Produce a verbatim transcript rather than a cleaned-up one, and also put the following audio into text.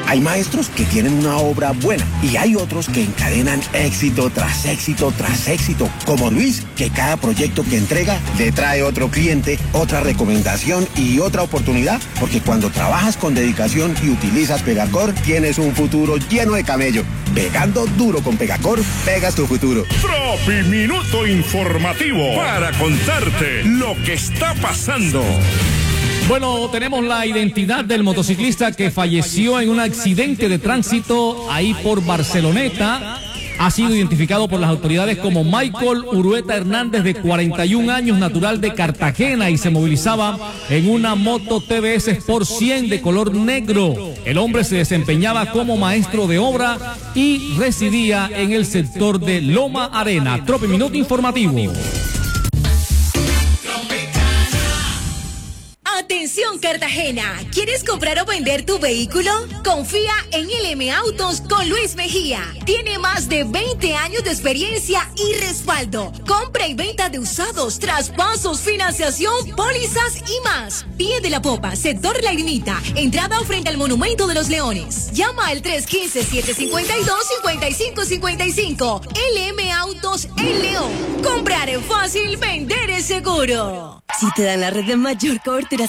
Hay maestros que tienen una obra buena y hay otros que encadenan éxito tras éxito tras éxito, como Luis, que cada proyecto que entrega le trae otro cliente, otra recomendación y otra oportunidad, porque cuando trabajas con dedicación y utilizas Pegacor, tienes un futuro lleno de camello. Pegando duro con Pegacor, pegas tu futuro. Tropi Minuto Informativo para contarte lo que está pasando. Bueno, tenemos la identidad del motociclista que falleció en un accidente de tránsito ahí por Barceloneta. Ha sido identificado por las autoridades como Michael Urueta Hernández, de cuarenta y un años, natural de Cartagena, y se movilizaba en una moto T V S Sport cien de color negro. El hombre se desempeñaba como maestro de obra y residía en el sector de Loma Arena. Tropi Minuto Informativo. Atención Cartagena, ¿quieres comprar o vender tu vehículo? Confía en L M Autos con Luis Mejía. Tiene más de veinte años de experiencia y respaldo. Compra y venta de usados, traspasos, financiación, pólizas y más. Pie de la Popa, sector La Irinita, entrada frente al Monumento de los Leones. Llama al tres uno cinco, siete cinco dos, cinco cinco cinco cinco. L M Autos El León. Comprar es fácil, vender es seguro. Si te dan la red de mayor cobertura